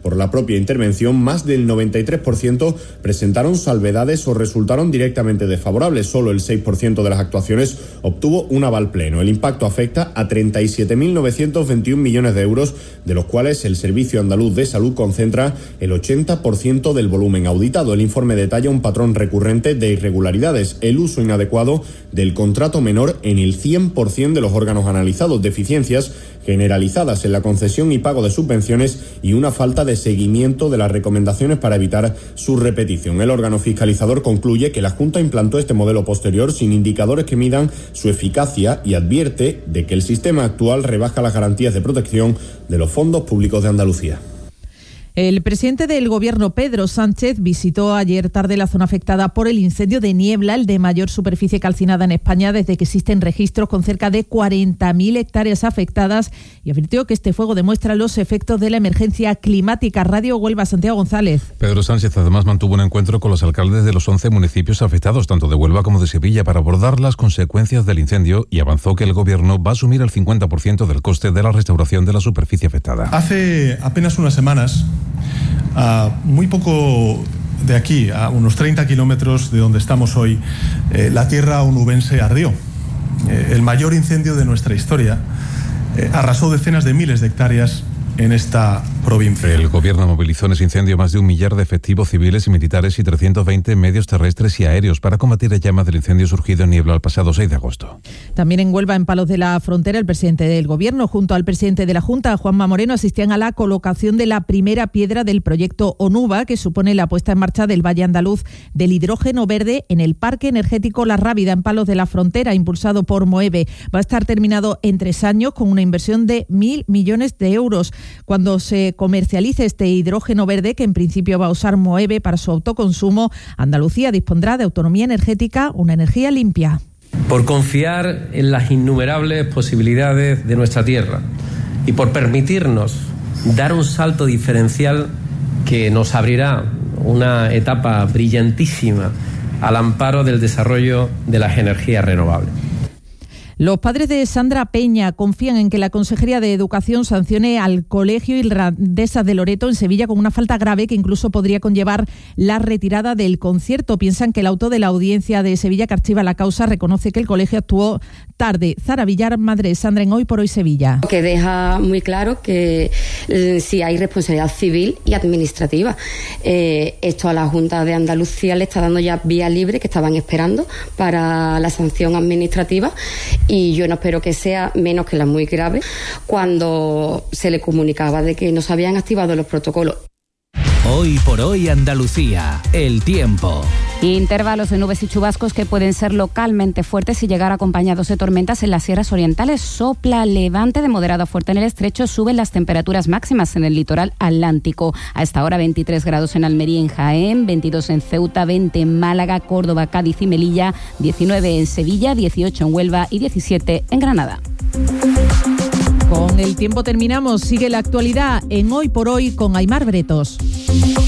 por la propia intervención, más del 93% presentaron salvedades o resultaron directamente desfavorables. Solo el 6% de las actuaciones obtuvo un aval pleno. El impacto afecta a 37.921 millones de euros, de los cuales el Servicio Andaluz de Salud concentra el 80% del volumen auditado. El informe detalla un patrón recurrente de irregularidades: el uso inadecuado del contrato menor en el 100% de los órganos analizados, deficiencias generalizadas en la concesión y pago de subvenciones y una falta de seguimiento de las recomendaciones para evitar su repetición. El órgano fiscalizador concluye que la Junta implantó este modelo posterior sin indicadores que midan su eficacia y advierte de que el sistema actual rebaja las garantías de protección de los fondos públicos de Andalucía. El presidente del Gobierno, Pedro Sánchez, visitó ayer tarde la zona afectada por el incendio de Niebla, el de mayor superficie calcinada en España desde que existen registros, con cerca de 40.000 hectáreas afectadas, y advirtió que este fuego demuestra los efectos de la emergencia climática. Radio Huelva, Santiago González. Pedro Sánchez además mantuvo un encuentro con los alcaldes de los 11 municipios afectados, tanto de Huelva como de Sevilla, para abordar las consecuencias del incendio, y avanzó que el Gobierno va a asumir el 50% del coste de la restauración de la superficie afectada. Hace apenas unas semanas, muy poco de aquí, a unos 30 kilómetros de donde estamos hoy, la tierra onubense ardió. El mayor incendio de nuestra historia arrasó decenas de miles de hectáreas en esta provincia. El Gobierno movilizó en ese incendio más de 1 millar de efectivos civiles y militares y 320 medios terrestres y aéreos para combatir las llamas del incendio surgido en Niebla el pasado 6 de agosto. También en Huelva, en Palos de la Frontera, el presidente del Gobierno junto al presidente de la Junta, Juanma Moreno, asistían a la colocación de la primera piedra del proyecto ONUVA, que supone la puesta en marcha del Valle Andaluz del hidrógeno verde en el Parque Energético La Rábida, en Palos de la Frontera, impulsado por Moeve. Va a estar terminado en 3 años con una inversión de 1.000 millones de euros. Cuando se comercialice este hidrógeno verde, que en principio va a usar Moeve para su autoconsumo, Andalucía dispondrá de autonomía energética, una energía limpia. Por confiar en las innumerables posibilidades de nuestra tierra y por permitirnos dar un salto diferencial que nos abrirá una etapa brillantísima al amparo del desarrollo de las energías renovables. Los padres de Sandra Peña confían en que la Consejería de Educación sancione al Colegio Irlandesas de Loreto en Sevilla con una falta grave que incluso podría conllevar la retirada del concierto. Piensan que el auto de la Audiencia de Sevilla, que archiva la causa, reconoce que el colegio actuó tarde. Zara Villar, madre de Sandra, en Hoy por Hoy Sevilla. Que deja muy claro que sí hay responsabilidad civil y administrativa. Esto a la Junta de Andalucía le está dando ya vía libre, que estaban esperando para la sanción administrativa. Y yo no espero que sea menos que la muy grave, cuando se le comunicaba de que no se habían activado los protocolos. Hoy por Hoy Andalucía, el tiempo. Intervalos de nubes y chubascos que pueden ser localmente fuertes y llegar acompañados de tormentas en las sierras orientales. Sopla levante de moderado a fuerte en el estrecho. Suben las temperaturas máximas en el litoral atlántico. A esta hora 23 grados en Almería y en Jaén, 22 en Ceuta, 20 en Málaga, Córdoba, Cádiz y Melilla, 19 en Sevilla, 18 en Huelva y 17 en Granada. Con el tiempo terminamos. Sigue la actualidad en Hoy por Hoy con Aimar Bretos.